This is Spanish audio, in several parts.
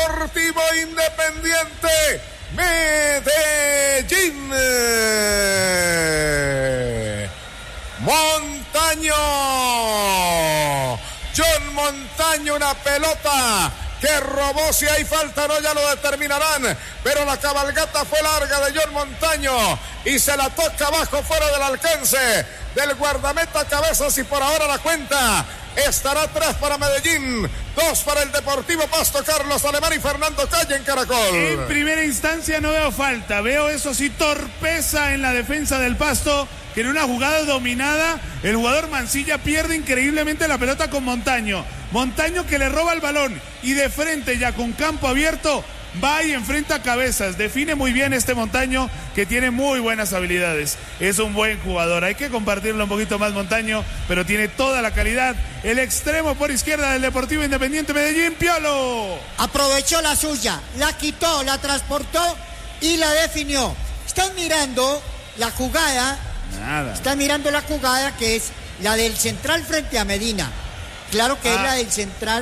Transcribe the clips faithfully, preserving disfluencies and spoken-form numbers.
Deportivo Independiente Medellín. Montaño. John Montaño, una pelota que robó. Si hay falta no, ya lo determinarán, pero la cabalgata fue larga de John Montaño y se la toca abajo, fuera del alcance del guardameta Cabezas, y por ahora la cuenta estará tres para Medellín, dos para el Deportivo Pasto. Carlos Alemán y Fernando Calle en Caracol. En primera instancia no veo falta, veo eso sí torpeza en la defensa del Pasto, que en una jugada dominada el jugador Mancilla pierde increíblemente la pelota con Montaño. Montaño que le roba el balón y de frente, ya con campo abierto, va y enfrenta a Cabezas. Define muy bien este Montaño, que tiene muy buenas habilidades. Es un buen jugador, hay que compartirlo un poquito más Montaño, pero tiene toda la calidad. El extremo por izquierda del Deportivo Independiente Medellín, Piolo. Aprovechó la suya, la quitó, la transportó y la definió. Están mirando la jugada. Nada. Están mirando la jugada que es la del central frente a Medina. Claro que ah. es la del central.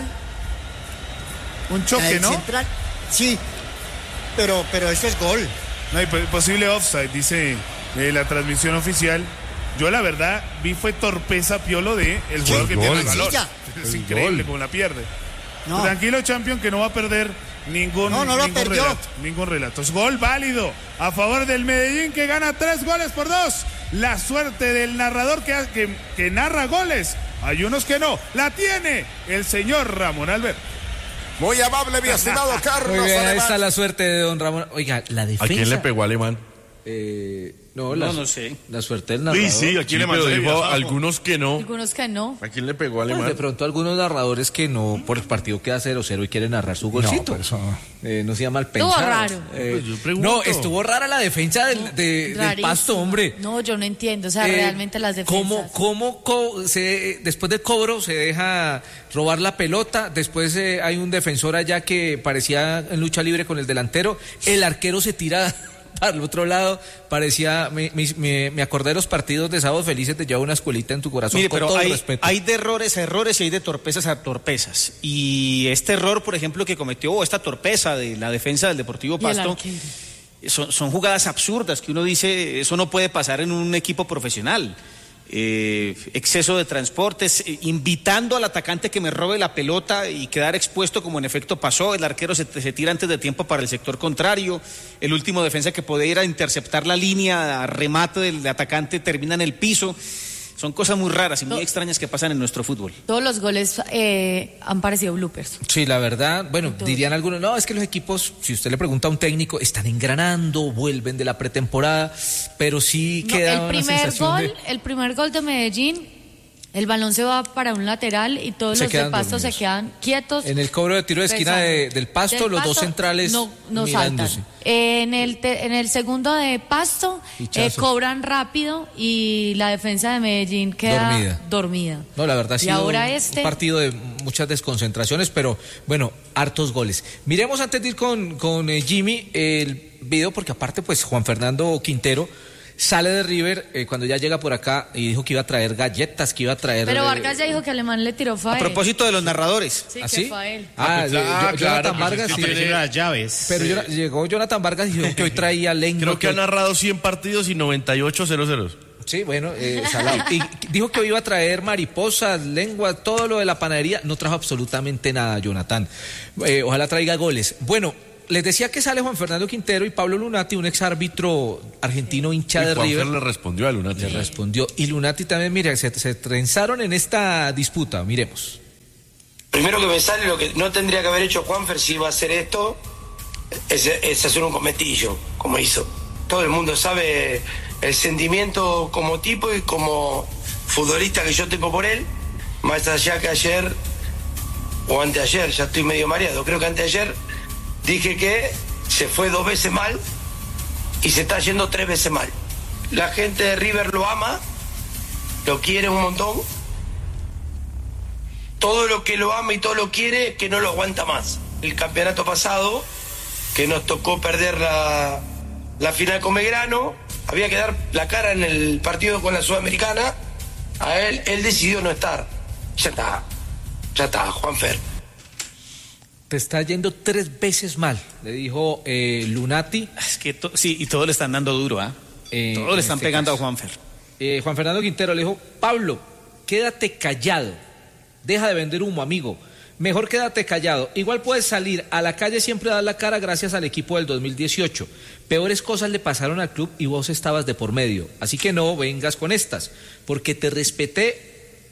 Un choque, ¿no? Central. Sí, pero, pero eso es gol. No hay posible offside, dice eh, la transmisión oficial. Yo la verdad vi fue torpeza, Piolo, de el jugador que gol? pierde el balón. Sí, es el increíble gol. cómo la pierde. No. Tranquilo, Champion, que no va a perder ningún, no, no ningún lo perdió. relato. Ningún relato. Es gol válido a favor del Medellín, que gana tres goles por dos. La suerte del narrador que, que, que narra goles. Hay unos que no. La tiene el señor Ramón Alberto. Muy amable, mi estimado Carlos. Muy bien, ahí Alemán. está la suerte de don Ramón. Oiga, la defensa. ¿A quién le pegó Alemán? Eh, no, no, la, no sé. La suerte del narrador. Sí, sí, ¿a quién le mandó? Dijo algunos que no. Algunos que no. ¿A quién le pegó Alemán? Pues de pronto algunos narradores que no, por el partido queda cero cero y quieren narrar su golcito. No, eso no. Eh, no sea mal pensado. Estuvo raro. Eh, pues no, estuvo rara la defensa del, de, del Pasto, hombre. No, yo no entiendo, o sea, Eh, realmente las defensas. ¿Cómo, cómo co- se, después del cobro se deja robar la pelota? Después eh, hay un defensor allá que parecía en lucha libre con el delantero. El arquero se tira para el otro lado. Parecía, me, me, me acordé de los partidos de Sábados Felices, de llevar una escuelita en tu corazón. Mire, con pero todo hay, el respeto. hay de errores a errores y hay de torpezas a torpezas. Y este error, por ejemplo, que cometió, o esta torpeza de la defensa del Deportivo Pasto, son, son jugadas absurdas que uno dice, eso no puede pasar en un equipo profesional. Eh, exceso de transportes, eh, invitando al atacante que me robe la pelota y quedar expuesto, como en efecto pasó. El arquero se, se tira antes de tiempo para el sector contrario. El último defensa que podía ir a interceptar la línea a remate del atacante termina en el piso. Son cosas muy raras y muy extrañas que pasan en nuestro fútbol. Todos los goles eh, han parecido bloopers. Sí, la verdad, bueno, dirían algunos, no, es que los equipos, si usted le pregunta a un técnico, están engranando, vuelven de la pretemporada, pero sí No, queda el una primer sensación gol, de... el primer gol de Medellín, el balón se va para un lateral y todos Se los de quedan Pasto dormidos. se quedan quietos. En el cobro de tiro de esquina de, del Pasto, Del los dos Pasto centrales no, no mirándose. saltan. En el, te, en el segundo de Pasto eh, cobran rápido y la defensa de Medellín queda Dormida. dormida. No, la verdad ha Y sido ahora un, este... un partido de muchas desconcentraciones, pero bueno, hartos goles. Miremos antes de ir con, con eh, Jimmy el video, porque aparte pues Juan Fernando Quintero sale de River eh, cuando ya llega por acá y dijo que iba a traer galletas, que iba a traer... Pero eh, Vargas ya dijo que Alemán le tiró fael. A propósito de los narradores. Sí, ¿Ah, que sí? fue a él. Ah, pues, yo- ah, yo- claro, Jonathan pues, Vargas es que sí. tiene las llaves. Pero yo- llegó Jonathan Vargas y dijo que hoy traía lengua. Creo que ha narrado cien partidos y noventa y ocho cero ceros. Sí, bueno, eh, salado. Y dijo que hoy iba a traer mariposas, lenguas, todo lo de la panadería. No trajo absolutamente nada, Jonathan. Eh, ojalá traiga goles. Bueno, les decía que sale Juan Fernando Quintero y Pablo Lunati, un exárbitro argentino hincha Y de Juanfer River. le respondió a Lunati. Le respondió. Y Lunati también, mire, se, se trenzaron en esta disputa. Miremos. Primero que me sale lo que no tendría que haber hecho Juanfer si iba a hacer esto, es, es hacer un cometillo, como hizo. Todo el mundo sabe el sentimiento como tipo y como futbolista que yo tengo por él, más allá que ayer o anteayer, ya estoy medio mareado, creo que anteayer dije que se fue dos veces mal y se está yendo tres veces mal. La gente de River lo ama, lo quiere un montón. Todo lo que lo ama y todo lo quiere, que no lo aguanta más. El campeonato pasado, que nos tocó perder la, la final con Belgrano, había que dar la cara en el partido con la Sudamericana, a él, él decidió no estar. Ya está, ya está, Juanfer. Te está yendo tres veces mal, le dijo eh, Lunati. Es que to- sí, y todos le están dando duro, ¿ah? ¿eh? Eh, todos le están este pegando caso. a Juanfer. Eh, Juan Fernando Quintero le dijo, Pablo, quédate callado, deja de vender humo, amigo, mejor quédate callado, igual puedes salir a la calle siempre a dar la cara gracias al equipo del dos mil dieciocho, peores cosas le pasaron al club y vos estabas de por medio, así que no vengas con estas, porque te respeté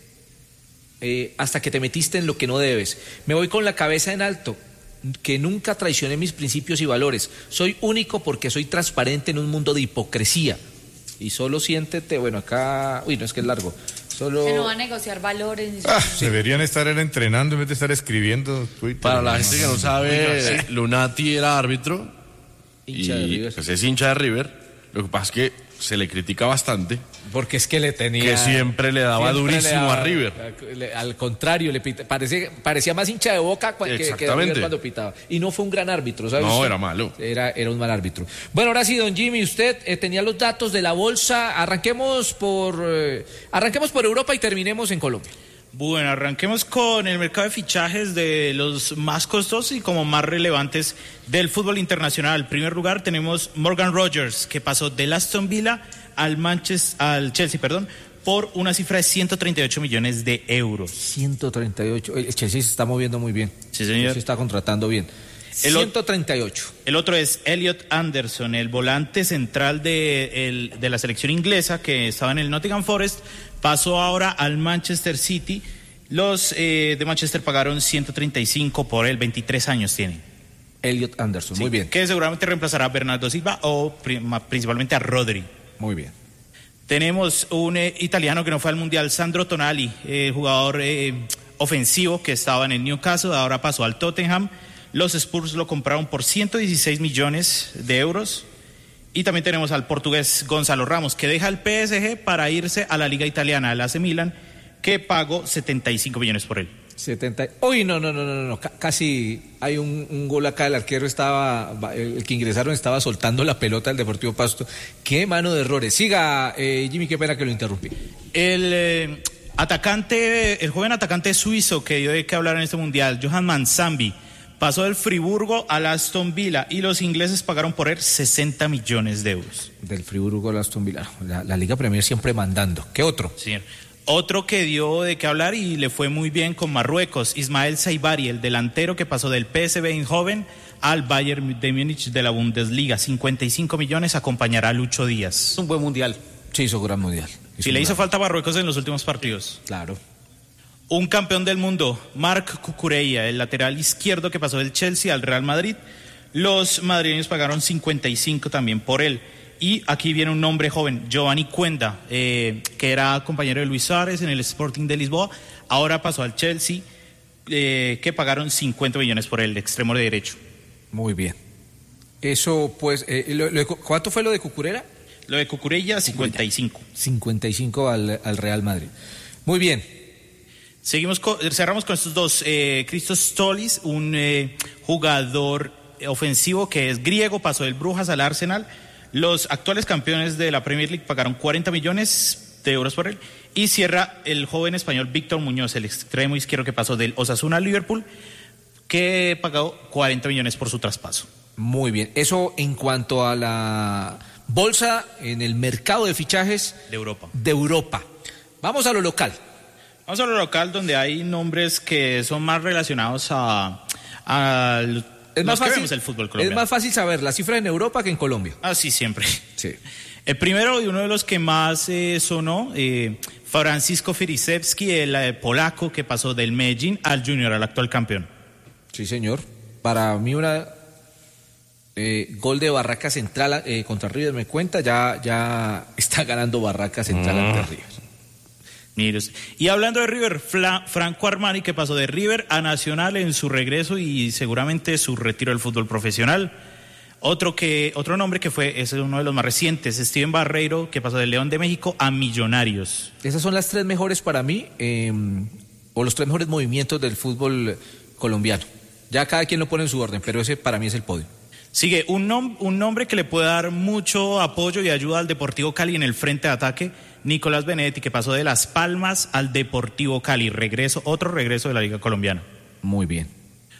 eh, hasta que te metiste en lo que no debes, me voy con la cabeza en alto, que nunca traicioné mis principios y valores, soy único porque soy transparente en un mundo de hipocresía. Y solo siéntete, bueno, acá, uy, no es que es largo, solo... Que no va a negociar valores. Ni Ah, siquiera. deberían estar entrenando en vez de estar escribiendo Twitter. Para la gente que no sabe, Lunati era árbitro Hincha de y River. pues es hincha de River. Lo que pasa es que se le critica bastante, Porque es que le tenía... que siempre le daba siempre durísimo le daba- a River. le- al contrario, le pita- parecía, parecía más hincha de Boca cua- que, que de Exactamente. River cuando pitaba. Y no fue un gran árbitro, ¿sabes? No, usted? era malo. Era, era un mal árbitro. Bueno, ahora sí, don Jimmy, usted eh, tenía los datos de la bolsa. Arranquemos por, eh, arranquemos por Europa y terminemos en Colombia. Bueno, arranquemos con el mercado de fichajes de los más costosos y como más relevantes del fútbol internacional. En primer lugar tenemos Morgan Rogers, que pasó del Aston Villa al Manchester, al Chelsea, perdón, por una cifra de ciento treinta y ocho millones de euros. ciento treinta y ocho. El Chelsea se está moviendo muy bien. Sí, señor. Se está contratando bien. El o- ciento treinta y ocho. El otro es Elliot Anderson, el volante central de, el- de la selección inglesa que estaba en el Nottingham Forest, pasó ahora al Manchester City. Los eh, de Manchester pagaron ciento treinta y cinco por él, veintitrés años tiene. Elliot Anderson, Sí, muy bien. Que seguramente reemplazará a Bernardo Silva o pri- ma- principalmente a Rodri. Muy bien. Tenemos un eh, italiano que no fue al Mundial, Sandro Tonali, eh, jugador eh, ofensivo que estaba en el Newcastle, ahora pasó al Tottenham. Los Spurs lo compraron por ciento dieciséis millones de euros. Y también tenemos al portugués Gonzalo Ramos, que deja el P S G para irse a la Liga Italiana, al A C Milan, que pagó setenta y cinco millones por él. setenta. Uy, no, no, no, no, no, ca- casi hay un, un gol acá, el arquero estaba, va- el, el que ingresaron estaba soltando la pelota del Deportivo Pasto. Qué mano de errores. Siga, eh, Jimmy, qué pena que lo interrumpí. El eh, atacante, el joven atacante suizo que dio de qué hablar en este mundial, Johan Manzambi, pasó del Friburgo al Aston Villa y los ingleses pagaron por él sesenta millones de euros. Del Friburgo al Aston Villa. La, la Liga Premier siempre mandando. ¿Qué otro? Señor. Otro que dio de qué hablar y le fue muy bien con Marruecos, Ismael Saibari, el delantero que pasó del P S V Eindhoven al Bayern de Múnich de la Bundesliga, cincuenta y cinco millones, acompañará a Lucho Díaz. Es un buen mundial. Sí, hizo gran mundial. Si le hizo falta a Marruecos en los últimos partidos. Claro. Un campeón del mundo, Marc Cucurella, el lateral izquierdo que pasó del Chelsea al Real Madrid. Los madrileños pagaron cincuenta y cinco también por él. Y aquí viene un nombre joven, Giovanni Cuenda, eh, que era compañero de Luis Suárez en el Sporting de Lisboa. Ahora pasó al Chelsea, eh, que pagaron cincuenta millones por el extremo de derecho. Muy bien. Eso, pues, eh, lo- lo de Cu- ¿cuánto fue lo de Cucurella? Lo de Cucurella, cincuenta y cinco. cincuenta y cinco al, al Real Madrid. Muy bien. Seguimos con- cerramos con estos dos. Eh, Christos Stolis, un eh, jugador ofensivo que es griego, pasó del Brujas al Arsenal. Los actuales campeones de la Premier League pagaron cuarenta millones de euros por él. Y cierra el joven español Víctor Muñoz, el extremo izquierdo que pasó del Osasuna al Liverpool, que pagó cuarenta millones por su traspaso. Muy bien. Eso en cuanto a la bolsa en el mercado de fichajes De Europa. de Europa. Vamos a lo local. Vamos a lo local, donde hay nombres que son más relacionados a, a los Es más que fácil, vemos el fútbol es colombiano. más fácil saber la cifra en Europa que en Colombia. Ah, sí, siempre. Sí. El primero y uno de los que más eh, sonó, eh, Francisco Firisevski, el eh, polaco que pasó del Medellín al Junior, al actual campeón. Sí, señor. Para mí una eh, gol de Barraca Central eh, contra River, me cuenta, ya, ya está ganando Barraca Central ante River. Mire usted. Y hablando de River, Fla- Franco Armani, que pasó de River a Nacional en su regreso y seguramente su retiro del fútbol profesional. Otro que otro nombre que fue, es uno de los más recientes, Steven Barreiro, que pasó del León de México a Millonarios. Esas son las tres mejores para mí, eh, o los tres mejores movimientos del fútbol colombiano. Ya cada quien lo pone en su orden, pero ese para mí es el podio. Sigue un, nom- un nombre que le puede dar mucho apoyo y ayuda al Deportivo Cali en el frente de ataque, Nicolás Benedetti, que pasó de Las Palmas al Deportivo Cali. Regreso, otro regreso de la Liga Colombiana. Muy bien.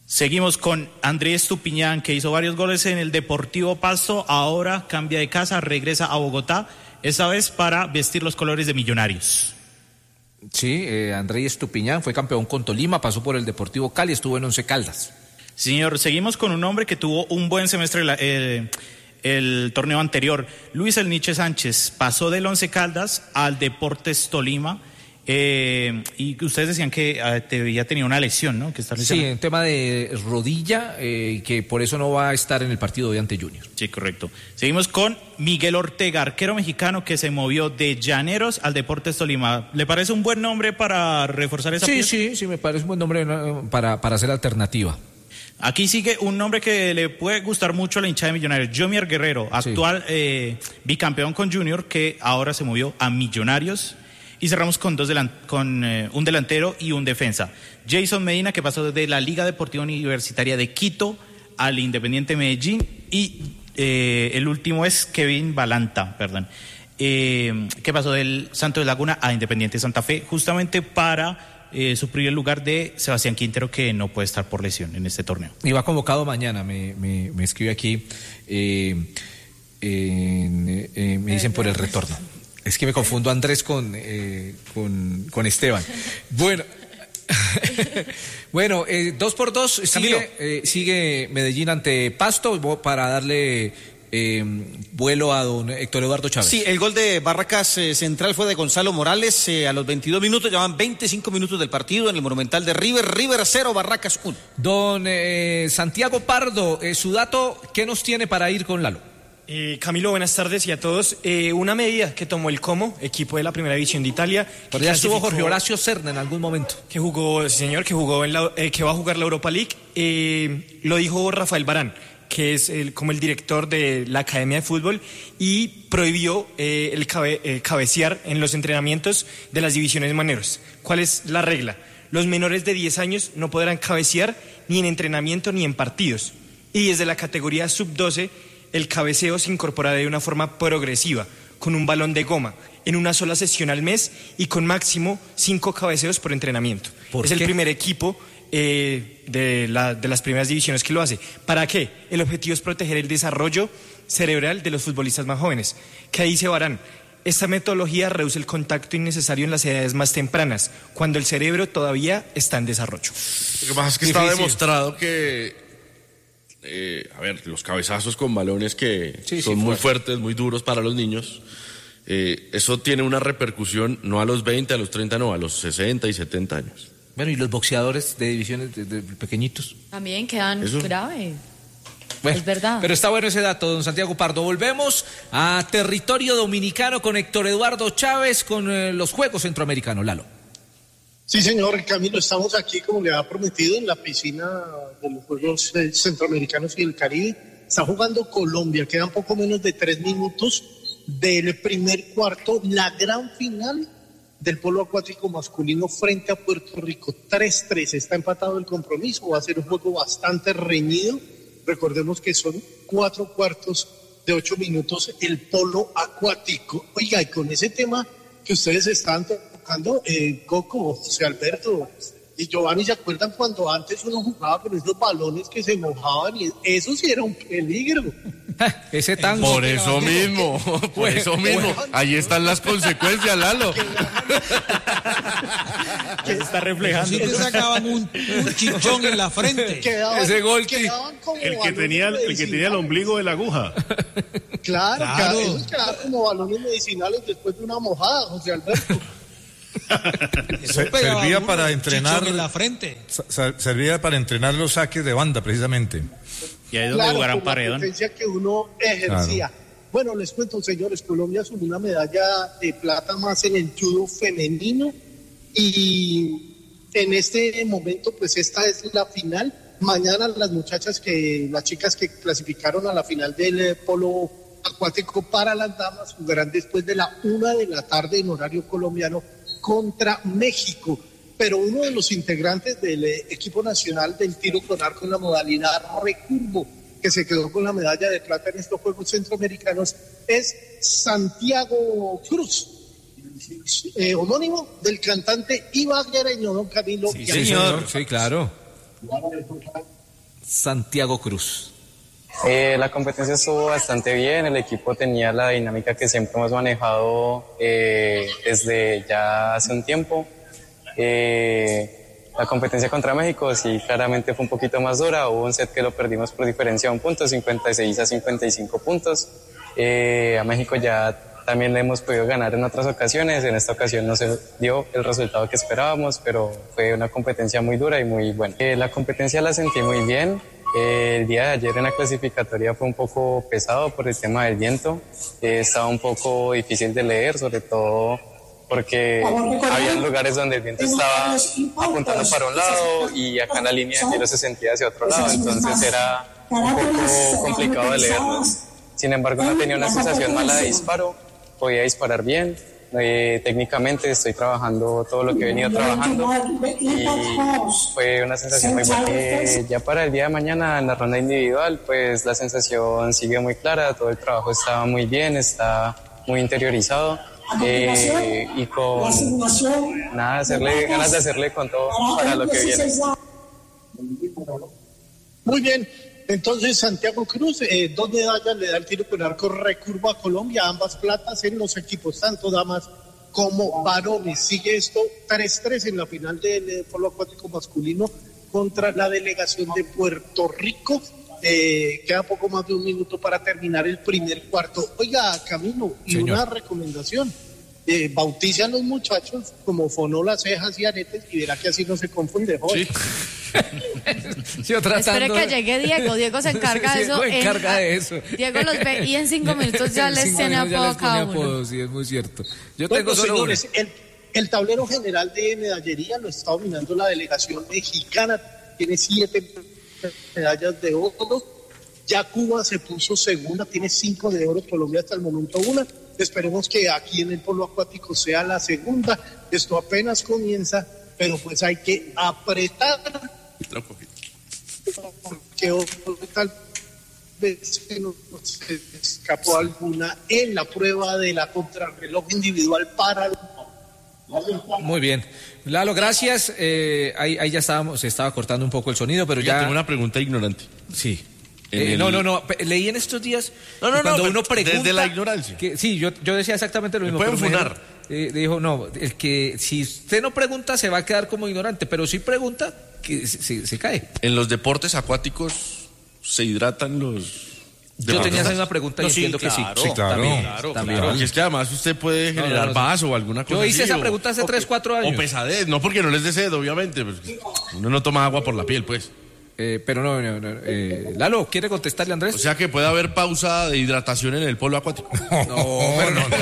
Seguimos con Andrés Estupiñán, que hizo varios goles en el Deportivo Pasto, ahora cambia de casa, regresa a Bogotá, esta vez para vestir los colores de Millonarios. Sí, eh, Andrés Estupiñán fue campeón con Tolima, pasó por el Deportivo Cali, estuvo en Once Caldas. Señor, seguimos con un hombre que tuvo un buen semestre el, el, el torneo anterior. Luis El Niche Sánchez pasó del Once Caldas al Deportes Tolima. Eh, y ustedes decían que eh, te había tenido una lesión, ¿no? Que está sí, en tema de rodilla, eh, que por eso no va a estar en el partido de ante Junior. Sí, correcto. Seguimos con Miguel Ortega, arquero mexicano que se movió de Llaneros al Deportes Tolima. ¿Le parece un buen nombre para reforzar esa sí, pieza? Sí, sí, sí, me parece un buen nombre para, para hacer alternativa. Aquí sigue un nombre que le puede gustar mucho a la hinchada de Millonarios, Jomier Guerrero, actual sí. eh, bicampeón con Junior, que ahora se movió a Millonarios. Y cerramos con dos delan- con eh, un delantero y un defensa. Jason Medina, que pasó desde la Liga Deportiva Universitaria de Quito al Independiente Medellín. Y eh, el último es Kevin Balanta, perdón, eh, que pasó del Santos de Laguna a Independiente Santa Fe, justamente para eh, suplir el lugar de Sebastián Quintero, que no puede estar por lesión en este torneo. Y va convocado mañana, me, me, me escribe aquí, eh, eh, eh, me dicen por el retorno. Es que me confundo Andrés con, eh, con, con Esteban. Bueno, bueno eh, dos por dos sigue, eh, sigue Medellín ante Pasto para darle eh, vuelo a don Héctor Eduardo Chávez. Sí, el gol de Barracas eh, Central fue de Gonzalo Morales eh, a los veintidós minutos, llevan veinticinco minutos del partido en el Monumental de River, River cero, Barracas uno. Don eh, Santiago Pardo, eh, su dato, ¿qué nos tiene para ir con Lalo? Eh, Camilo, buenas tardes y a todos. Eh, una medida que tomó el Como, equipo de la Primera División de Italia. Pero ya estuvo Jorge Horacio Serna en algún momento. Que jugó, señor, que jugó en la, eh, que va a jugar la Europa League. Eh, lo dijo Rafael Barán, que es el, como el director de la Academia de Fútbol, y prohibió eh, el cabe, eh, cabecear en los entrenamientos de las divisiones menores. ¿Cuál es la regla? Los menores de diez años no podrán cabecear ni en entrenamiento ni en partidos. Y desde la categoría sub doce, el cabeceo se incorporará de una forma progresiva, con un balón de goma, en una sola sesión al mes y con máximo cinco cabeceos por entrenamiento. ¿Por es qué? el primer equipo eh, de, la, de las primeras divisiones que lo hace. ¿Para qué? El objetivo es proteger el desarrollo cerebral de los futbolistas más jóvenes. ¿Qué dice Barán? Esta metodología reduce el contacto innecesario en las edades más tempranas, cuando el cerebro todavía está en desarrollo. Lo que pasa es que Difícil. está demostrado que... Eh, a ver, los cabezazos con balones que sí, son sí, muy fuerte. fuertes, muy duros para los niños, eh, eso tiene una repercusión no a los veinte, a los treinta, no, a los sesenta y setenta años. Bueno, ¿y los boxeadores de divisiones de, de pequeñitos? También quedan Eso. grave. Bueno, es verdad. Pero está bueno ese dato, don Santiago Pardo. Volvemos a territorio dominicano con Héctor Eduardo Chávez, con eh, los Juegos Centroamericanos. Lalo. Sí, señor Camilo, estamos aquí, como le había prometido, en la piscina de los Juegos Centroamericanos y del Caribe. Está jugando Colombia, quedan poco menos de tres minutos del primer cuarto, la gran final del polo acuático masculino frente a Puerto Rico. tres tres, está empatado el compromiso, va a ser un juego bastante reñido. Recordemos que son cuatro cuartos de ocho minutos el polo acuático. Oiga, y con ese tema que ustedes están tocando, eh, Coco, José Alberto y Giovanni, ¿se acuerdan cuando antes uno jugaba con esos balones que se mojaban? Y eso sí era un peligro. Ese tango. Por eso mismo, por eso mismo. Ahí están las consecuencias, Lalo. Que se está reflejando. Sí te sacaban un, un chichón en la frente. Quedaban, Ese gol quedaban como El que balones tenía, el que tenía el medicinales. ombligo de la aguja. Claro, Claro. claro. Esos quedaban como balones medicinales después de una mojada, José Alberto. Eso Se- pegaba servía un para entrenar- chichón en la frente. Sa- Servía para entrenar los saques de banda, precisamente. Y ahí es donde Claro, jugarán con la paredón. potencia que uno ejercía. Bueno, les cuento, señores, Colombia sumó una medalla de plata más en el judo femenino y en este momento, pues esta es la final. Mañana las muchachas que, las chicas que clasificaron a la final del eh, polo acuático para las damas jugarán después de la una de la tarde en horario colombiano contra México. Pero uno de los integrantes del eh, equipo nacional del tiro con arco en la modalidad recurvo, que se quedó con la medalla de plata en estos Juegos Centroamericanos, es Santiago Cruz, eh, homónimo del cantante ibaguereño, don Camilo. Sí, señor. Sí, claro. Santiago Cruz. Eh, la competencia estuvo bastante bien, el equipo tenía la dinámica que siempre hemos manejado eh, desde ya hace un tiempo. Eh, la competencia contra México sí claramente fue un poquito más dura, hubo un set que lo perdimos por diferencia de un punto, cincuenta y seis a cincuenta y cinco puntos. Eh, a México ya también le hemos podido ganar en otras ocasiones, en esta ocasión no se dio el resultado que esperábamos, pero fue una competencia muy dura y muy buena. Eh, la competencia la sentí muy bien. Eh, el día de ayer en la clasificatoria fue un poco pesado por el tema del viento, eh, estaba un poco difícil de leer, sobre todo porque había lugares donde el viento estaba apuntando para un lado y acá en la línea de tiro se sentía hacia otro lado, entonces era un poco complicado de leernos. Sin embargo, no tenía una sensación mala de disparo, podía disparar bien. Eh, técnicamente estoy trabajando todo lo que he venido trabajando y fue una sensación muy buena. Eh, ya para el día de mañana en la ronda individual pues la sensación sigue muy clara, todo el trabajo está muy bien, está muy interiorizado eh, y con nada, hacerle, ganas de hacerle con todo para lo que viene. Muy bien. Entonces, Santiago Cruz, eh, dos medallas le da el tiro con arco recurvo a Colombia, ambas platas en los equipos, tanto damas como varones. Sigue esto tres tres en la final del polo acuático masculino contra la delegación de Puerto Rico. Eh, queda poco más de un minuto para terminar el primer cuarto. Oiga, Camilo, y Señor. Una recomendación. Eh, bautice a los muchachos como Fonola, Cejas y Aretes y verá que así no se confunde, joven. Sí. Sí, Espere que llegue Diego, Diego se encarga de eso. Diego encarga de eso. Diego los ve y en cinco minutos ya les tiene apodo cada uno. Apodo, sí, es muy cierto. Yo bueno, tengo solo señores, el, el tablero general de medallería lo está dominando la delegación mexicana, tiene siete medallas de oro. Ya Cuba se puso segunda, tiene cinco de oro, Colombia hasta el momento una. Esperemos que aquí en el polo acuático sea la segunda. Esto apenas comienza, pero pues hay que apretar. Porque tal vez se nos escapó alguna en la prueba de la contrarreloj individual para... Muy bien. Lalo, gracias. Eh, ahí, ahí ya estábamos, se estaba cortando un poco el sonido, pero ya... ya... Tengo una pregunta ignorante. Sí. Eh, el... No, no, no. Leí en estos días. No, no, cuando no. Uno pregunta, desde la ignorancia. Que, sí, yo, yo decía exactamente lo mismo. Me pueden funar. Eh, dijo, no, el que si usted no pregunta se va a quedar como ignorante, pero si pregunta, que se, se, se cae. En los deportes acuáticos se hidratan los. Yo tenía esa misma pregunta no, y sí, entiendo claro, que sí. Sí, claro. También, claro, también. claro. Y es que además usted puede generar no, no, no, vaso o alguna cosa. Yo hice así, esa o, pregunta hace tres, cuatro años. O pesadez, no porque no les dé sed, obviamente. Pues, uno no toma agua por la piel, pues. Eh, pero no, no, no eh, Lalo, ¿quiere contestarle a Andrés? O sea que puede haber pausa de hidratación en el polo acuático. No, no, no.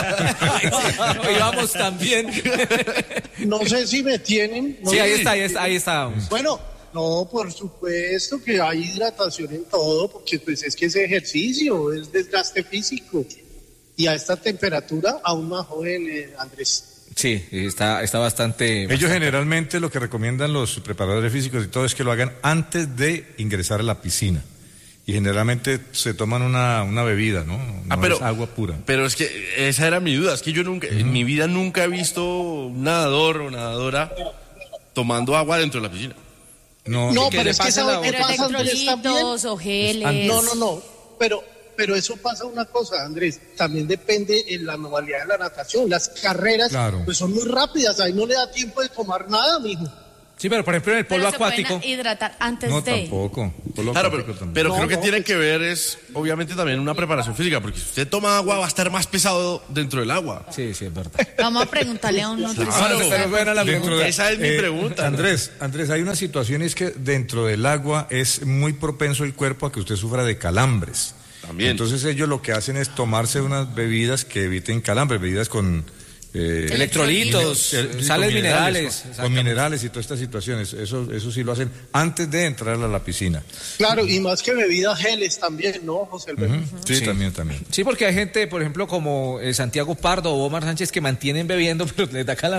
no. no íbamos también. No sé si me tienen. No sí, sé. ahí está, ahí está, ahí está. Bueno, no, por supuesto que hay hidratación en todo, porque pues es que ese ejercicio es desgaste físico. Y a esta temperatura, aún más joven, eh, Andrés. Sí, está, está bastante... Ellos bastante. Generalmente lo que recomiendan los preparadores físicos y todo es que lo hagan antes de ingresar a la piscina. Y generalmente se toman una, una bebida, ¿no? No ah, pero, es agua pura. Pero es que esa era mi duda, es que yo nunca, uh-huh. en mi vida nunca he visto un nadador o nadadora tomando agua dentro de la piscina. No, no pero es que esa Pero electrolitos o geles. No, no, no, pero... Pero eso pasa una cosa, Andrés, también depende en la modalidad de la natación. Las carreras claro. pues son muy rápidas, ahí no le da tiempo de tomar nada, mijo. Sí, pero por ejemplo en el polo pero acuático... Se pueden hidratar antes no, de... No, tampoco. Polo claro, pero, pero no, creo no, que tiene que ver es, obviamente, también una preparación física, porque si usted toma agua va a estar más pesado dentro del agua. Sí, sí, es verdad. Vamos a preguntarle a un nutricionista. Claro, pero bueno, la pregunta. De, Esa es eh, mi pregunta. Andrés, Andrés, hay una situación, es que dentro del agua es muy propenso el cuerpo a que usted sufra de calambres. También. Entonces ellos lo que hacen es tomarse unas bebidas que eviten calambres, bebidas con... Eh, electrolitos, mine- sales minerales. minerales con, con minerales y todas estas situaciones. Eso, eso sí lo hacen antes de entrar a la piscina. Claro, y más que bebidas geles también, ¿no, José Alberto? Uh-huh. Sí, sí, también, también. Sí, porque hay gente, por ejemplo, como eh, Santiago Pardo o Omar Sánchez que mantienen bebiendo, pero les da calambre.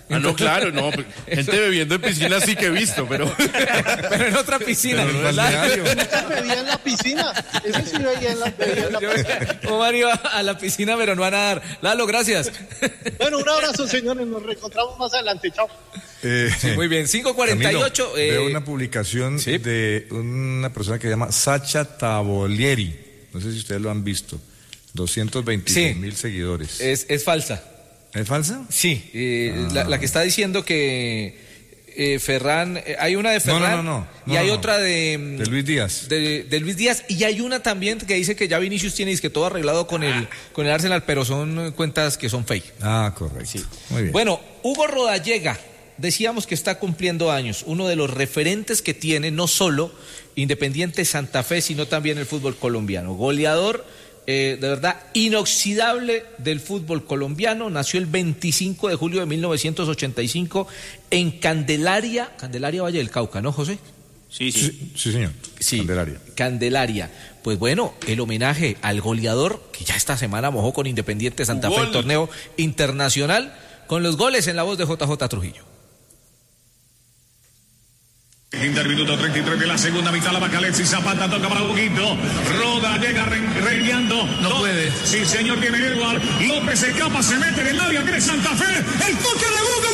Ah, no, claro, no. Gente bebiendo en piscina sí que he visto, pero. Pero en otra piscina. Pero en el balneario. Bebía en la piscina. Ese sí bebía en la, bebía en la piscina. Omar iba a la piscina, pero no a nadar. Lalo, gracias. Bueno, un abrazo, señores. Nos reencontramos más adelante. Chao. Eh, Sí, muy bien. cinco cuarenta y ocho. Camilo, eh, veo una publicación sí. de una persona que se llama Sacha Tavolieri. No sé si ustedes lo han visto. doscientos veintiséis mil Sí. seguidores. Es, es falsa. ¿Es falsa? Sí, eh, Ah. la, la que está diciendo que eh, Ferran, eh, hay una de Ferran No, no, no, no, y hay no, no. otra de, De Luis Díaz. de, de Luis Díaz y hay una también que dice que ya Vinicius tiene que todo arreglado con el con el Arsenal, pero son cuentas que son fake. Ah, correcto. Muy bien. Bueno, Hugo Rodallega, decíamos que está cumpliendo años, uno de los referentes que tiene no solo Independiente Santa Fe, sino también el fútbol colombiano. Goleador, eh, de verdad, inoxidable del fútbol colombiano. Nació el veinticinco de julio de mil novecientos ochenta y cinco en Candelaria, Candelaria Valle del Cauca, ¿no, José? Sí, sí. Sí, sí, señor. Sí, Candelaria. Candelaria. Pues bueno, el homenaje al goleador que ya esta semana mojó con Independiente Santa Fe, el torneo internacional, con los goles en la voz de J J Trujillo. Quinto minuto treinta y tres de la segunda mitad, la vaca Alexis Zapata toca para un poquito, Roda llega regueando, no puede, sí señor, tiene Edward, López escapa, se mete en el área, tiene Santa Fe, el toque de Hugo.